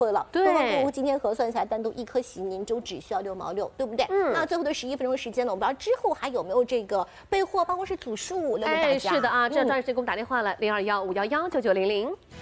了， 对， 多方不如今天核算起来，单独1颗洗凝珠只需要6毛6，对不对？那最后的11分钟时间呢，我们不知道之后还有没有这个备货，包括是组数留给大家。 是的啊，这段时间给我们打电话了，0215119900。